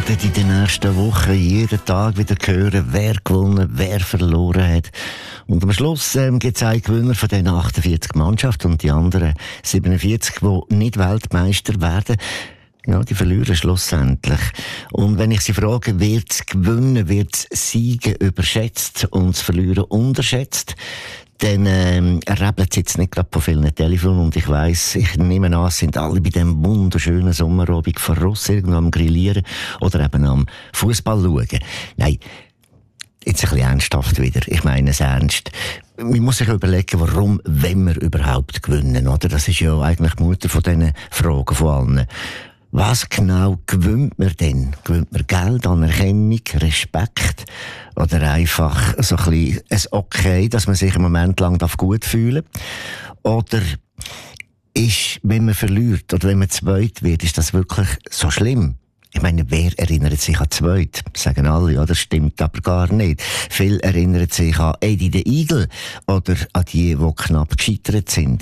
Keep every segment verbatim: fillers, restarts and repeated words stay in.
werden in den nächsten Wochen jeden Tag wieder hören, wer gewonnen, wer verloren hat. Und am Schluss ähm, gibt es einen Gewinner von diesen achtundvierzig Mannschaften und die anderen siebenundvierzig, die nicht Weltmeister werden. Ja, die verlieren schlussendlich. Und wenn ich sie frage, wird es gewinnen, wird es siegen überschätzt und das Verlieren unterschätzt, dann ähm, errebelt es jetzt nicht gerade von vielen Telefonen und ich weiss, ich nehme an, es sind alle bei diesem wunderschönen Sommerabend von Ross irgendwo am Grillieren oder eben am Fußball schauen. Nein, jetzt ein bisschen ernsthaft wieder. Ich meine es ernst. Man muss sich überlegen, warum wollen wir überhaupt gewinnen, oder? Das ist ja eigentlich die Mutter von diesen Fragen von allen. Was genau gewinnt man denn? Gewinnt man Geld, Anerkennung, Respekt? Oder einfach so ein bisschen ein Okay, dass man sich einen Moment lang gut fühlen darf? Oder ist, wenn man verliert oder wenn man zweit wird, ist das wirklich so schlimm? Ich meine, wer erinnert sich an zweit? Sagen alle, ja, das stimmt aber gar nicht. Viele erinnern sich an Eddie den Igel oder an die, die knapp gescheitert sind.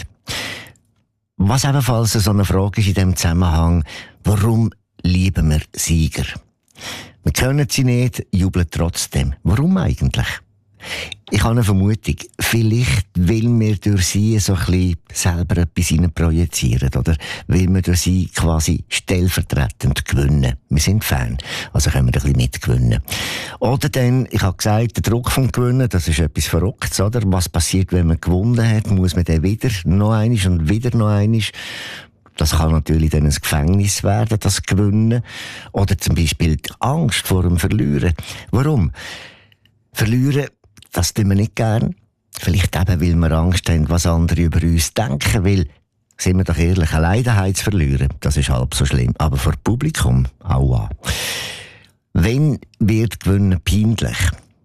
Was ebenfalls so eine Frage ist in diesem Zusammenhang, warum lieben wir Sieger? Wir können sie nicht, jubeln trotzdem. Warum eigentlich? Ich habe eine Vermutung. Vielleicht will wir durch sie so ein bisschen selber etwas hinein projizieren, oder will wir durch sie quasi stellvertretend gewinnen. Wir sind Fan, also können wir ein bisschen mitgewinnen. Oder dann, ich habe gesagt, der Druck vom Gewinnen, das ist etwas Verrücktes, oder? Was passiert, wenn man gewonnen hat? Muss man dann wieder noch einmal und wieder noch einmal? Das kann natürlich dann ein Gefängnis werden, das Gewinnen. Oder zum Beispiel die Angst vor dem Verlieren. Warum? Verlieren, das tun wir nicht gern. Vielleicht eben, weil wir Angst haben, was andere über uns denken. Weil, sind wir doch ehrlich, allein daheim zu verlieren, das ist halb so schlimm. Aber vor Publikum, aua. Wenn wird Gewinnen peinlich?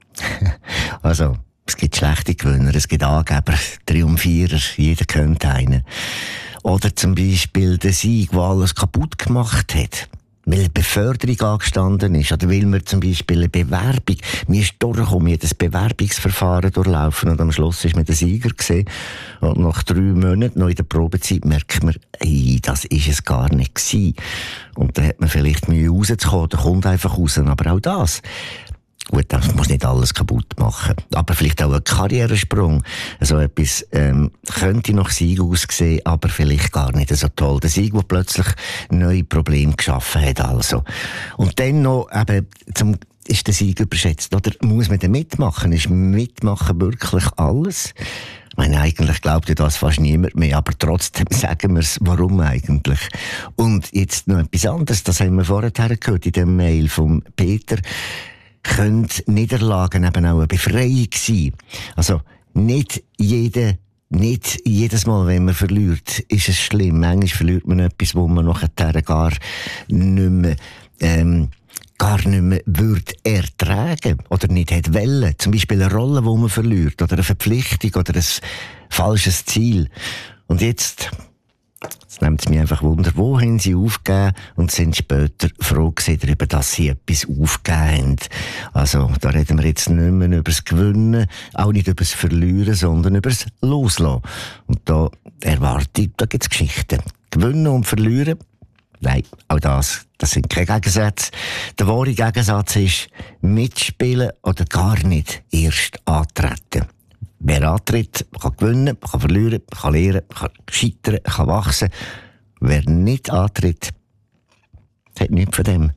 Also, es gibt schlechte Gewinner, es gibt Angeber, Triumphierer, jeder kennt einen. Oder zum Beispiel der Sieg, der alles kaputt gemacht hat. Weil eine Beförderung angestanden ist. Oder weil wir zum Beispiel eine Bewerbung, mir ist durchgekommen, mir das Bewerbungsverfahren durchlaufen und am Schluss ist man der Sieger gesehen. Und nach drei Monaten, noch in der Probezeit, merkt man, ey, das ist es gar nicht gewesen. Und dann hat man vielleicht Mühe rauszukommen, der kommt einfach raus. Aber auch das. Gut, das muss nicht alles kaputt machen. Aber vielleicht auch ein Karrieresprung. So etwas, ähm, könnte nach Sieg aussehen, aber vielleicht gar nicht so toll. Der Sieg, der plötzlich neue Probleme geschaffen hat, also. Und dann noch, eben, zum, ist der Sieg überschätzt, oder? Muss man da mitmachen? Ist Mitmachen wirklich alles? Ich meine, eigentlich glaubt ja das fast niemand mehr, aber trotzdem sagen wir es, warum eigentlich? Und jetzt noch etwas anderes, das haben wir vorher gehört in dem Mail von Peter. Können Niederlagen eben auch eine Befreiung sein. Also, nicht jede, nicht jedes Mal, wenn man verliert, ist es schlimm. Manchmal verliert man etwas, wo man nachher gar nicht mehr, ähm, gar nicht mehr würde ertragen oder nicht hätte wollen. Zum Beispiel eine Rolle, die man verliert, oder eine Verpflichtung, oder ein falsches Ziel. Und jetzt, jetzt nimmt es mich einfach Wunder, wo haben sie aufgegeben und sind später froh gewesen darüber, dass sie etwas aufgegeben haben. Also, da reden wir jetzt nicht mehr über das Gewinnen, auch nicht über das Verlieren, sondern über das Loslassen. Und da erwarte ich, da gibt es Geschichten. Gewinnen und Verlieren, nein, auch das, das sind keine Gegensätze. Der wahre Gegensatz ist mitspielen oder gar nicht erst antreten. Wer antritt, kann gewinnen, kann verlieren, kann lernen, kann scheitern, kann wachsen. Wer nicht antritt, hat nichts von dem.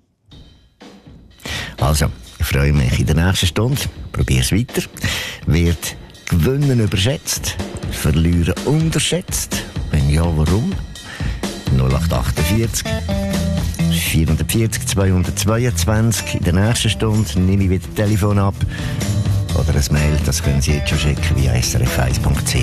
Also, ich freue mich in der nächsten Stunde. Probiere es weiter. Wird Gewinnen überschätzt? Verlieren unterschätzt? Wenn ja, warum? null acht achtundvierzig vierhundertvierzig zweihundertzweiundzwanzig. In der nächsten Stunde nehme ich wieder das Telefon ab. Oder ein Mail, das können Sie jetzt schon schicken via s r f eins punkt c h.